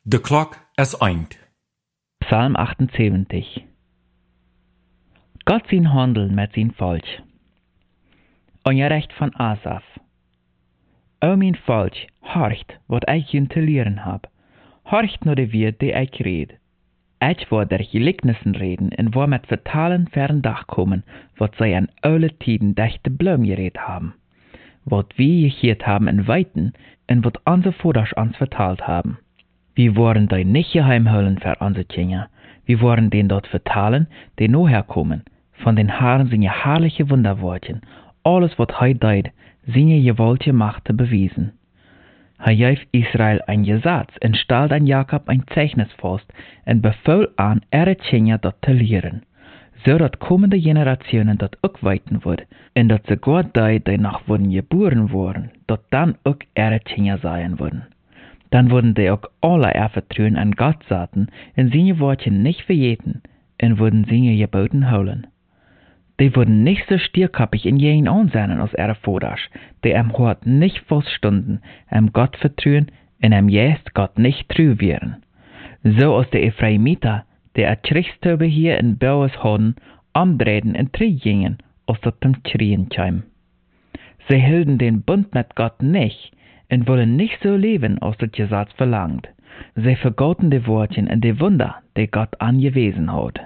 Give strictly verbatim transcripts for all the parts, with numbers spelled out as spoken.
De klok is eind. Psalm achtundzeventig. Gott sin Handel met zijn volk. Onrecht van Asaf. O mijn volk, horcht wat ik je te leren heb. Horcht naar de woord die ik red. Ik word der gelijkenissen reden en word met vertalen ver dag komen, wat zij aan oude tijden dichte bloem gered hebben. Wat wir geheerd hebben in weiten en wat onze voeders ons verteld hebben. Wir worden die nicht geheimhouden für onze Kinder. Wir worden den dort vertalen, die noch herkommen. Von den Haaren sind je herrliche Wunderwortchen. Alles wat hij deed, zijn je gewollte Macht te bewiesen. Hij geeft Israel ein Gesetz en stelt an Jakob ein Zeichnis vast en bevel aan ihre Kinder dat te leren. Zodat kommende generationen dat ook weten worden en dat ze God die, die nog worden geboren worden, dat dan ook ihre Kinder zijn worden. Dann wurden die auch alle ihr Vertrauen an Gott setzen und seine Worte nicht verjeten und wurden seine Geboten holen. Die wurden nicht so stierköpfig in jeden ansehen als ihre Vaters, die am Hort nicht feststunden, am Gott vertrauen und am Jest Gott nicht treu wären. So als die Ephraimiter, die a Kriegstobe hier in Baues hatten, umdrehen und gingen, als das zum Schrien kam. Sie hielten den Bund mit Gott nicht, und wollen nicht so leben, als das Gesetz verlangt. Sie vergauten die Wortchen und die Wunder, die Gott angewiesen hat.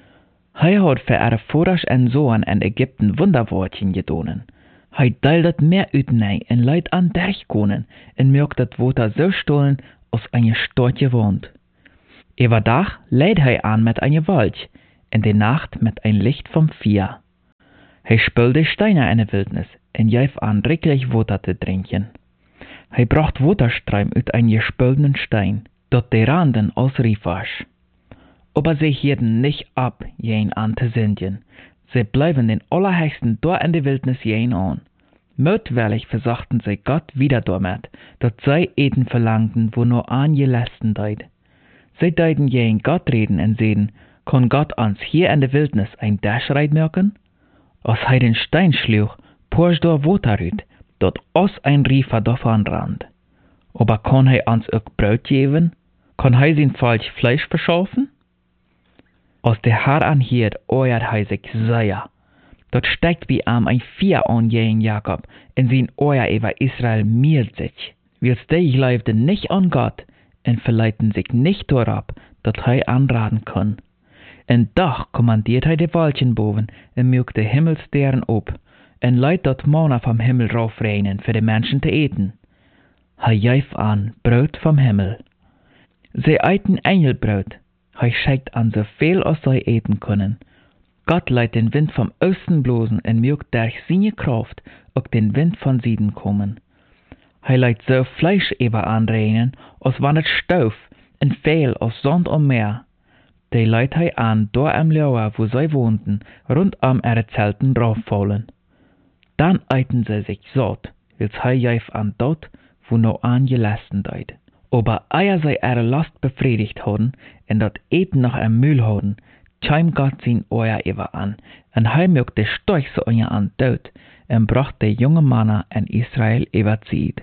Er hat für ihre Vaters und Sohn in Ägypten Wunderwortchen getan. Er teilt mehr Utenei und Leid an durchkommen und mögt das Wasser so stohlen, als eine Storche wohnt. Über Dach lädt er an mit einer Wolke, in der Nacht mit ein Licht vom Vier. Er spült die Steine in der Wildnis und gab an reichlich Wasser zu trinken. Hij bracht Waterstreim uit een gespulten Stein, dat de Randen als Rief was. Aber sie hielten nicht ab, jen an zu singen. Sie bleiben den Allerhöchsten dort in der Wildnis jen an. Mutwillig versachten sie Gott wieder damit, dat sie Eden verlangten, wo nur angelassen deid. Sie deiden jen Gott reden und sehen, kann Gott uns hier in der Wildnis ein Daschreit merken? Als hij den Stein schlug, pours door Water uit, dat os ein Riefer davon rand. Aber kann hij uns auch Brot geben? Kann hij sein Volk Fleisch verschaffen? Als der Herr anhielt, euert hij sich sehr. Dort steigt wie am ein Vier an gegen Jakob, und sein Euer über Israel miert sich. Wir die glaubten nicht an Gott, und verleiten sich nicht darauf, dat hij anraten kann. Und doch kommandiert hij de Wolken boven, und mögt de Himmelsterren op, en leidt dat Manna vom Himmel raufregnen für die Menschen zu eten. Hij geeft an Brot vom Himmel. Sie eiten Engelbrot. Hij schickt an so viel, als sie eten können. Gott leidt den Wind vom Osten blosen en mögt durch seine Kraft auch den Wind von Süden kommen. Hij leidt so Fleisch über anregnen, als wann het Stoff en viel als Sand am Meer. Die leidt hij an dort am Lauer, wo sie wohnten, rund um ihre Zelten rauffallen. Dann eiten sie sich satt, wils hij geeft an dort, wo noch angelassen deid. Aber eier sie ihre Last befriedigt hadden, en dat Eten noch am Mühl hadden, kam Gott sein Euer über an, en hij mögt de steuchse Euer an dood, en bracht de junge Männer in Israel überzieht.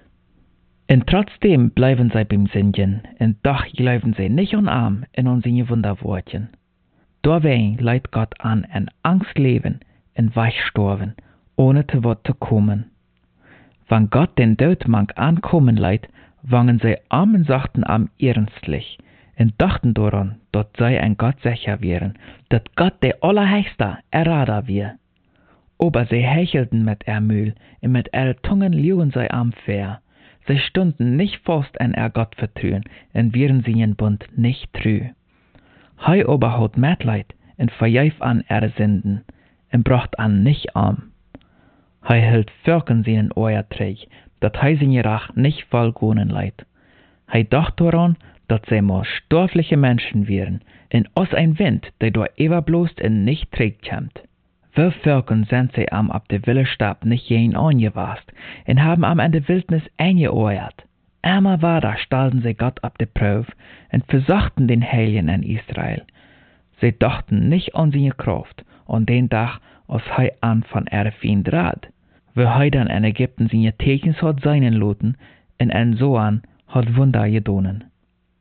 Und trotzdem bleiben sie beim Singen, und doch glauben sie nicht an arm in an seine Wunderwortchen. Dawein leidt Gott an en Angst leben, en weichstorven, ohne zu Wort zu kommen. Wann Gott den Todmank ankommen leidt, wangen sie arm und sagten am ernstlich, und dachten daran, dat sei ein Gott sicher wären, dat Gott der Allerhöchste errader wir. Aber sie hechelten mit er Mühl, und mit ihrer Tungen lügen sie am Fair. Sie stunden nicht fast an er Gott vertrauen, und wären sie in Bund nicht treu. Hei aber hat Mitleid, und verjeif an er Sünden, und bracht an nicht arm. Hij hield Völkern seinen Euer träg, dat hij seine Rach nicht vollgonen leid. Hij dacht daran, dat sie mal stoffliche Menschen wären, und aus ein Wind, der durch überblost und nicht trägt kommt. Wo Völkern sind sie am ab der Willestab nicht jen angewast, und haben am in der Wildnis eingeeuert. Immer weiter stellten sie Gott ab der Probe, und versuchten den Heiligen in Israel. Sie dachten nicht an seine Kraft, an den Tag, als hij an von ihrer Feind rat, wo hij dann in Ägypten seine Tekens hat seinen Loten, und ein Sohn hat Wunder gedonen.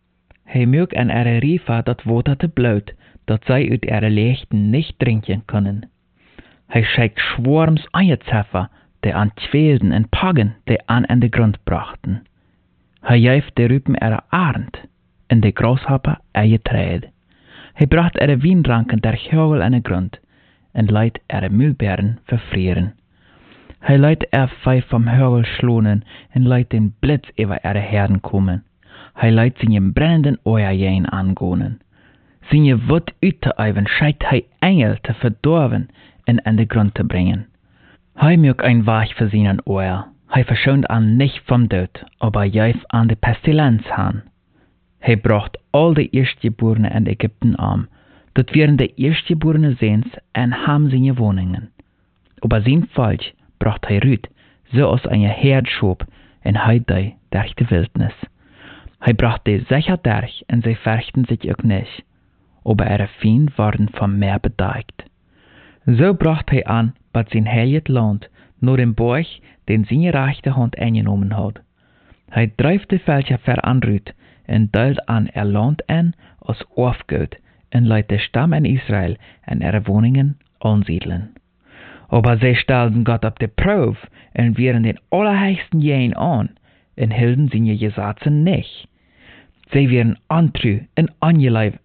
Hij mög an ihre Riefer dat Water te bloot, dat zij uit ihre Lechten nicht trinken können. Hij schickt Schwarms Eierzefer, die an Twelden en Paggen, die an in de Grund brachten. Hij jäft de Rüpen ihre Arend, en de Grashopper ihre Träd. Hij bracht ihre Wienranken der Hügel in de Grund, en leidt ihre Mühlbeeren verfrieren. Hij leidt er Fei vom Hügel schlonen, en leidt den Blitz über ihre Herden kommen. Hij leidt seine brennenden Euerjäen angonen. Seine Wut uitte-eiven scheidt hij Engel te verdorven en in de Grund te bringen. Hij mög ein Wach für seinen Euer. Hij verschont an nicht vom Tod, aber jäif an de Pestilenz han. Hij bracht all de Erstgeborenen in Ägypten arm. Dort wären de Erstgeborenen Sehns en ham seine Wohnungen. Aber sein Volk bracht hij Rüt, so aus einer Herdschop, en hij dei durch de Wildnis. Hij bracht de sicher durch, en sie fürchten sich auch nicht. Aber ihre Feind waren vom Meer bedeckt. So bracht hij an, bat sein heilig Land, nur den Borg, den seine rechte Hand eingenommen hat. Hij drijft de Völker veranrüht, en deilt an er Land an, als Aufgut, en leidt de Stamm in Israel en ihre Wohnungen ansiedeln. Aber sie stellten Gott auf die Probe, en wieren den allerheiligsten Jähen an, en hielden seine Gesetze nicht. Sie wären antrü en angeleiwend,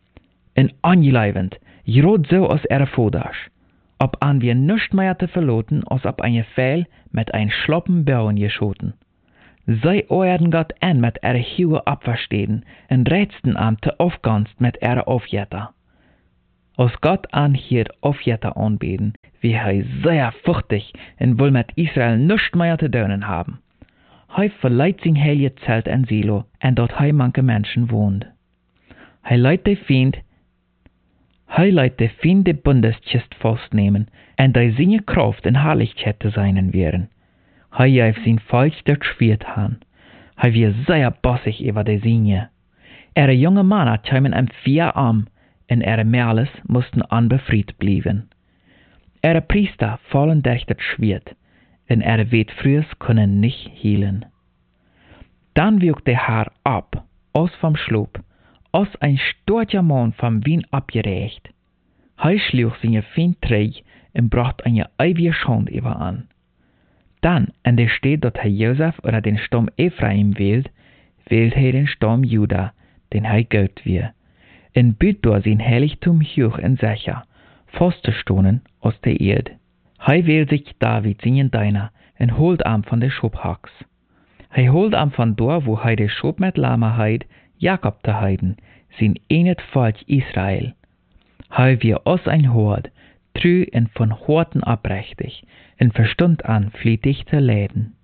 en angeleiwend, gerade so als ihre Voders. Ob an wir nichts mehr te verloten, als ob ein Pfeil mit ein schloppen Bauen geschoten. Sie euerden Gott an mit ihre Hüge abverstehen, en rätsten am te aufganst mit ihre Aufjetter. Als Gott an hier Aufjetter anbeten, wie er sehr furchtig en will mit Israel nichts mehr te tun haben. Hij verleiht sein heilige Zelt in Silo, en dort hij manche Menschen wohnt. Hij leidt de Feind, hij leidt de Feind de Bundeskist festnehmen, en de seine Kraft en Herrlichkeit te seinen wären. Hij jäif sein Volk dort schwert han. Hij wie sehr bossig über de seine. Ihre junge Männer kämen am vier Arm, en ihre Mädels mussten unbefreit bleiben. Ihre Priester fallen durch das Schwert, en ihre Wehtfrühes können nicht heilen. Dann wirkt der Herr ab, aus vom Schlop, aus ein storcher Mann vom Wien abgereicht. Hij schluch seine Feind träg und bracht eine ewige Schande über an. Dann, in der steht, dass er Josef oder den Stamm Ephraim wählt, wählt er den Stamm Juda, den er Gott wir, und büt durch sein Heiligtum hoch und sicher, festzustoßen aus der Erde. Hij wählt sich David seinen Deiner und holt am von der Schubhacks. Hij holt am von dort, wo hij de Schub mit Lama heid, Jakob te heiden, sein enet Volk Israel. Hij wir aus ein Hort, trü und von Horten abrechtig, und verstund an flietig zu leiden.